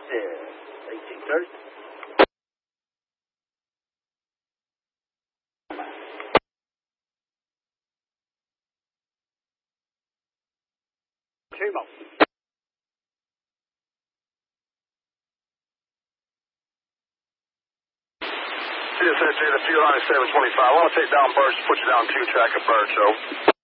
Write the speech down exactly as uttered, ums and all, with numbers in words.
Yeah, eighteen thirty. Chemo. C S H, the field line is seven twenty-five. I want to take down Birch, put you down two track of Birch, so.